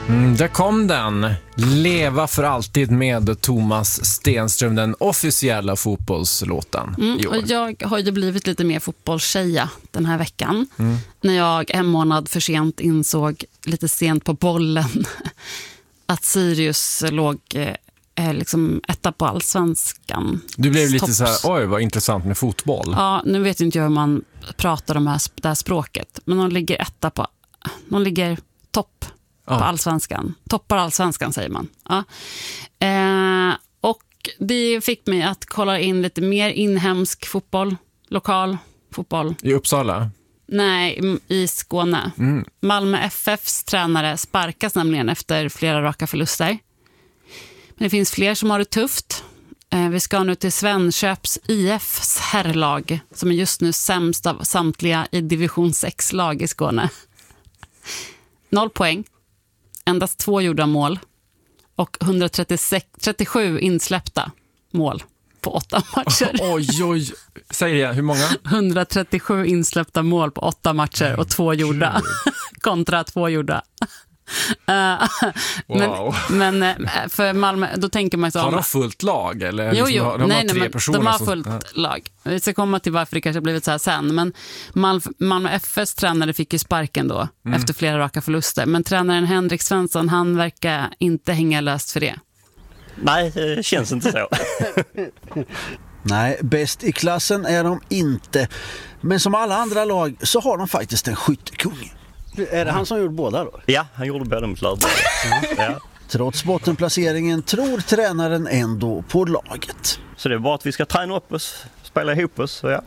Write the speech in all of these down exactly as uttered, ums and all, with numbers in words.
Mm, där kom den. Leva för alltid med Thomas Stenström, den officiella fotbollslåten mm, i år. Och jag har ju blivit lite mer fotbollstjeja den här veckan. Mm. När jag en månad för sent insåg, lite sent på bollen, att Sirius låg eh, liksom etta på allsvenskan. Du blev lite Topps. så här, oj vad intressant med fotboll. Ja, nu vet inte jag hur man pratar om det här, det här språket. Men de ligger etta på, de ligger topp Ja. på allsvenskan. Toppar allsvenskan säger man. Ja. Eh, och det fick mig att kolla in lite mer inhemsk fotboll, lokal fotboll. I Uppsala? Nej, i Skåne. Mm. Malmö F F:s tränare sparkas nämligen efter flera raka förluster. Men det finns fler som har det tufft. Eh, vi ska nu till Svenköps I F:s herrlag som är just nu sämst av samtliga i division sex-lag i Skåne. Noll poäng. Endast två gjorda mål och etthundratrettiosju insläppta mål på åtta matcher. Oj, oj. Säg det, hur många? etthundratrettiosju insläppta mål på åtta matcher och två gjorda. Kontra två gjorda. Wow. Men, men för Malmö, då tänker man så... Har de fullt lag? Eller Jo, liksom, jo. har de nej, nej, tre men personer de har som... fullt lag. Vi ska komma till varför det kanske har blivit så här sen. Men Mal- Malmö F F:s tränare fick ju sparken då, mm. efter flera raka förluster. Men tränaren Henrik Svensson, han verkar inte hänga löst för det. Nej, det känns inte så. Nej, bäst i klassen är de inte. Men som alla andra lag så har de faktiskt en skyttekung. Är det han som gjorde båda då? Ja, han gjorde båda mot Lövberg. Ja. Trots bottenplaceringen tror tränaren ändå på laget. Så det är bara att vi ska träna upp oss, spela ihop oss. Så ja.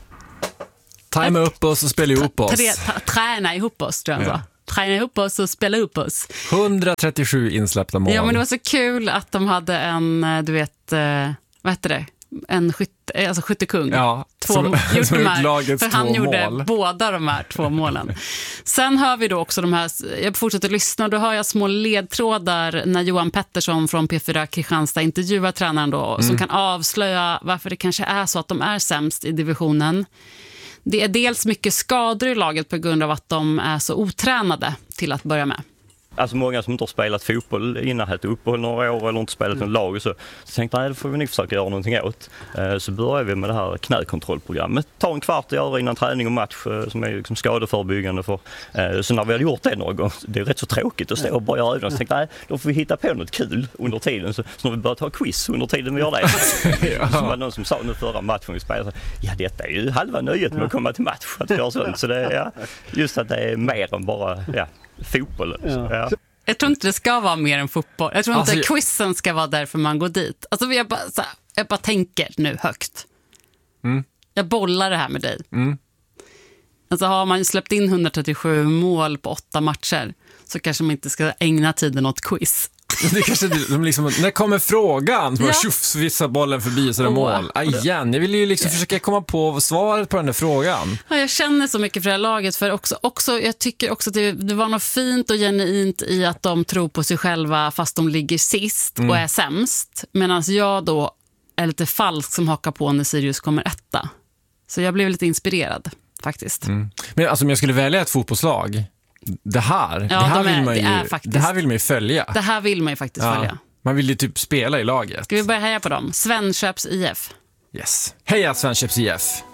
Tajma upp oss och spela ihop oss. Tre, ta, träna ihop oss, tror jag. Ja. Träna ihop oss och spela ihop oss. etthundratrettiosju insläppta mål. Ja, men det var så kul att de hade en, du vet, eh, vad heter det? En skytte, alltså skyttekung. Ja, två, som, gjort som de här, lagets för han två gjorde mål. båda de här två målen. Sen hör vi då också de här, jag fortsätter lyssna och då hör jag små ledtrådar när Johan Pettersson från P fyra Kristianstad intervjuar tränaren då, mm. som kan avslöja varför det kanske är så att de är sämst i divisionen. Det är dels mycket skador i laget på grund av att de är så otränade till att börja med. Alltså många som inte har spelat fotboll innan, hade uppehåll några år eller inte spelat någon lag och så, så tänkte jag, det får vi nog försöka göra någonting åt. Så började vi med det här knäkontrollprogrammet. Ta en kvart att göra innan träning och match som är liksom skadeförebyggande för. Så när vi hade gjort det någon gång, det är rätt så tråkigt att stå och bara göra övningar. Så tänkte jag, då får vi hitta på något kul under tiden. Så, så när vi började ta quiz under tiden vi gör det. Ja. Så var det någon som sa nu förra matchen vi spelade, ja detta är ju halva nöjet med att komma till match. Att göra sånt. Så det är ja, just att det är mer än bara... Ja, fotboll. Ja. Ja. Jag tror inte det ska vara mer än fotboll. Jag tror inte alltså, quizen ska vara därför man går dit. Alltså jag bara, så här, jag bara tänker nu högt. Mm. Jag bollar det här med dig. Mm. Alltså har man släppt in etthundratrettiosju mål på åtta matcher så kanske man inte ska ägna tiden åt quiz. Det kanske de liksom, när kommer frågan? Så bara Ja. tjoff, vissa bollen förbi så det är Åh. mål. Aj, igen, jag vill ju liksom försöka komma på svaret på den där frågan. Ja, jag känner så mycket för det här laget för också, också jag tycker också att det, det var något fint och genuint i att de tror på sig själva fast de ligger sist Mm. och är sämst. Medan jag då är lite falsk som hakar på när Sirius kommer etta. Så jag blev lite inspirerad faktiskt. Mm. Men alltså om jag skulle välja ett fotbollslag, det här, Ja, det, här de är- vill man det ju, är faktiskt- det här vill man ju följa. Det här vill man ju faktiskt Ja. följa. Man vill ju typ spela i laget. Ska vi börja heja på dem? Svenköps I F. Yes. Heja Svenköps I F.